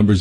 Number's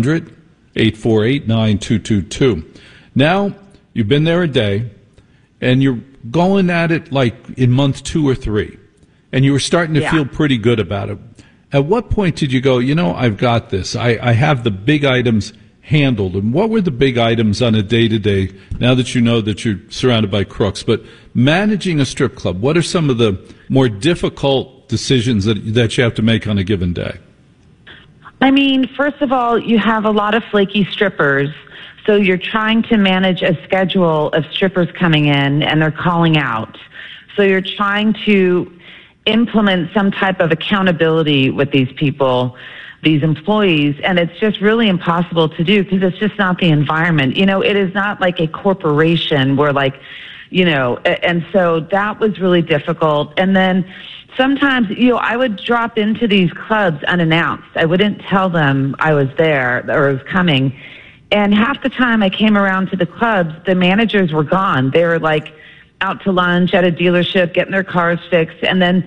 800-848-9222. Now, you've been there a day, and you're going at it like in month 2 or 3, and you were starting to feel pretty good about it. At what point did you go, I've got this. I have the big items handled. And what were the big items on a day-to-day, now that you know that you're surrounded by crooks? But managing a strip club, what are some of the more difficult decisions that you have to make on a given day? I mean, first of all, you have a lot of flaky strippers. So you're trying to manage a schedule of strippers coming in and they're calling out. So you're trying to implement some type of accountability with these people, these employees, and it's just really impossible to do because it's just not the environment. It is not like a corporation where and so that was really difficult. And then sometimes, I would drop into these clubs unannounced. I wouldn't tell them I was there or was coming. And half the time I came around to the clubs, the managers were gone. They were out to lunch at a dealership, getting their cars fixed. And then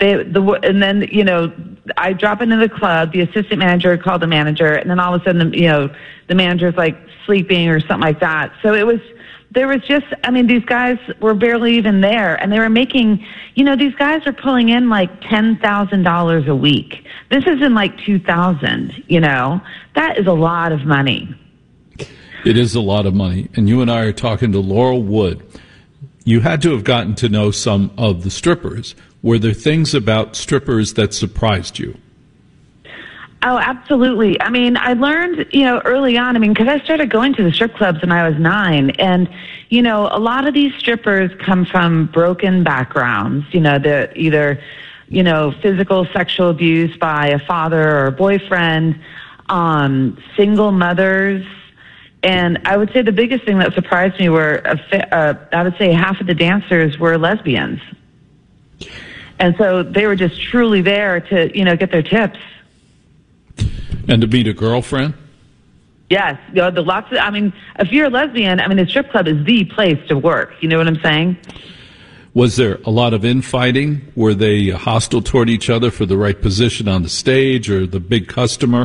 I drop into the club, the assistant manager would call the manager, and then all of a sudden, the manager's sleeping or something like that. So these guys were barely even there, and they were making, these guys are pulling in $10,000 a week. This isn't $2,000, that is a lot of money. It is a lot of money. And you and I are talking to Laurel Wood. You had to have gotten to know some of the strippers. Were there things about strippers that surprised you? Oh, absolutely. I mean, I learned, early on, because I started going to the strip clubs when I was 9. And, a lot of these strippers come from broken backgrounds. They're either, physical, sexual abuse by a father or a boyfriend, single mothers. And I would say the biggest thing that surprised me were, I would say half of the dancers were lesbians. And so they were just truly there to, get their tips. And to meet a girlfriend? Yes. If you're a lesbian, the strip club is the place to work. You know what I'm saying? Was there a lot of infighting? Were they hostile toward each other for the right position on the stage or the big customer?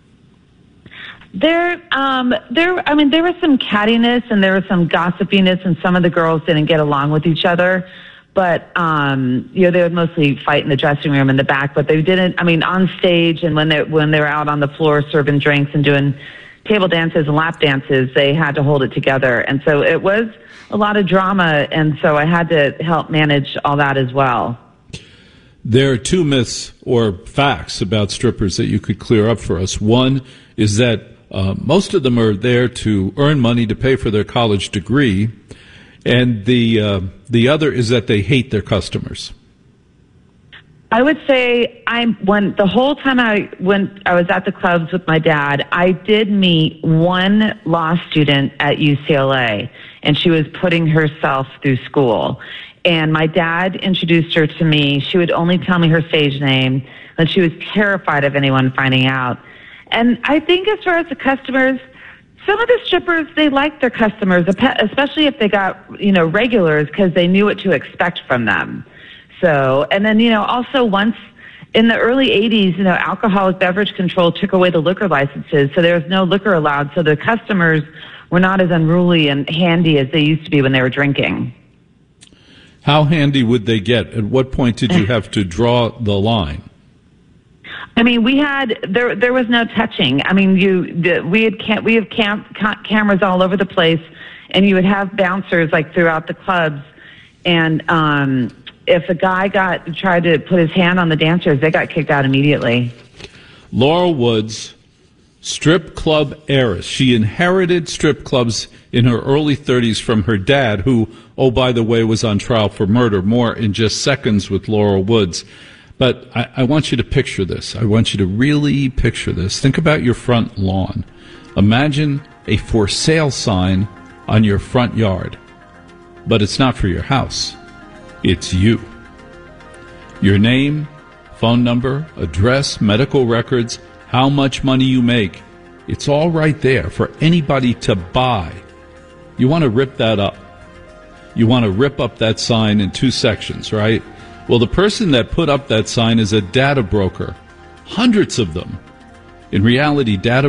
There was some cattiness and there was some gossipiness, and some of the girls didn't get along with each other. But, they would mostly fight in the dressing room in the back, but they didn't, on stage and when they were out on the floor serving drinks and doing table dances and lap dances, they had to hold it together. And so it was a lot of drama, and so I had to help manage all that as well. There are 2 myths or facts about strippers that you could clear up for us. One is that most of them are there to earn money to pay for their college degree, and the other is that they hate their customers. I would say the whole time I was at the clubs with my dad, I did meet one law student at UCLA, and she was putting herself through school. And my dad introduced her to me. She would only tell me her stage name, and she was terrified of anyone finding out. And I think as far as the customers, some of the strippers, they liked their customers, especially if they got, regulars, because they knew what to expect from them. So, and then, also once in the early 80s, alcoholic beverage control took away the liquor licenses, so there was no liquor allowed. So the customers were not as unruly and handy as they used to be when they were drinking. How handy would they get? At what point did you have to draw the line? There was no touching. We have cameras all over the place, and you would have bouncers throughout the clubs. And if a guy tried to put his hand on the dancers, they got kicked out immediately. Laurel Woods, strip club heiress. She inherited strip clubs in her early 30s from her dad, who, oh, by the way, was on trial for murder. More in just seconds with Laurel Woods. But I want you to picture this. I want you to really picture this. Think about your front lawn. Imagine a for sale sign on your front yard. But it's not for your house. It's you. Your name, phone number, address, medical records, how much money you make. It's all right there for anybody to buy. You want to rip that up. You want to rip up that sign in 2 sections, right? Well, the person that put up that sign is a data broker. Hundreds of them. In reality, data